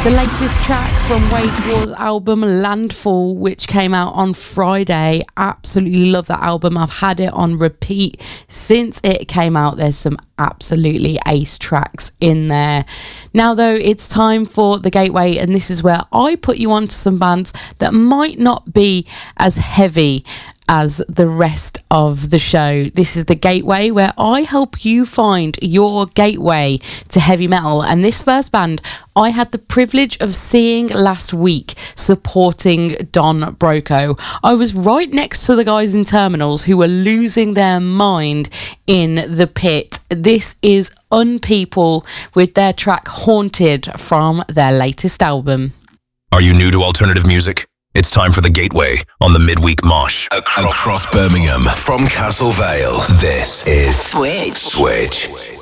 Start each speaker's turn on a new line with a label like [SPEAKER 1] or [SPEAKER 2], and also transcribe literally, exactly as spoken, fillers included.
[SPEAKER 1] The latest track from Wage War's album Landfall, which came out on Friday. Absolutely love that album. I've had it on repeat since it came out. There's some absolutely ace tracks in there. Now though, it's time for The Gateway, and this is where I put you onto some bands that might not be as heavy as the rest of the show. This is The Gateway, where I help you find your gateway to heavy metal. And this first band I had the privilege of seeing last week, supporting Don Broco. I was right next to the guys in Terminals who were losing their mind in the pit. This is Unpeople with their track Haunted from their latest album.
[SPEAKER 2] Are you new to alternative music? It's time for The Gateway on the Midweek Mosh. Across, Across Birmingham, from Castle Vale, this is
[SPEAKER 3] Switch.
[SPEAKER 2] Switch.